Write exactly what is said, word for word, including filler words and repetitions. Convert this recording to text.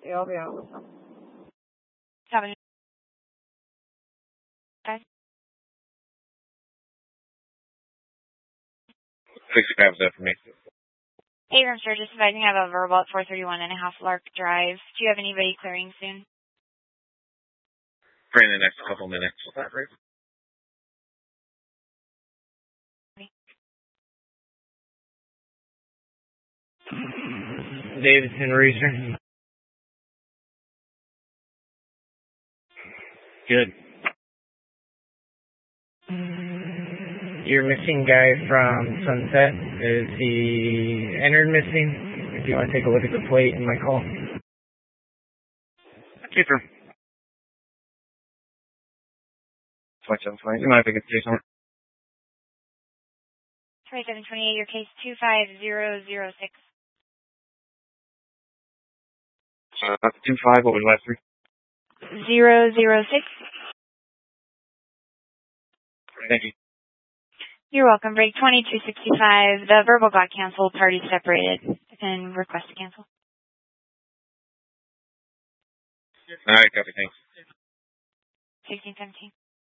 I'll be out. Seven. Five. Six grabs that for me. Hey, room sir, just advising I have a verbal at four thirty-one and a half Lark Drive. Do you have anybody clearing soon? For in the next couple minutes. Is that right? Davidson Reeser. Good. Your missing guy from Sunset, is he entered missing? If you want to take a look at the plate in my call. Keeper. twenty-seven twenty. You mind if I get Jason? twenty-seven twenty-eight, your case two five zero zero six. Uh, that's two five. What was the last three? Zero zero six. Thank you. You're welcome. Break twenty-two sixty-five. The verbal got canceled. Party separated. And request to cancel. All right, copy. Thanks. sixteen seventeen.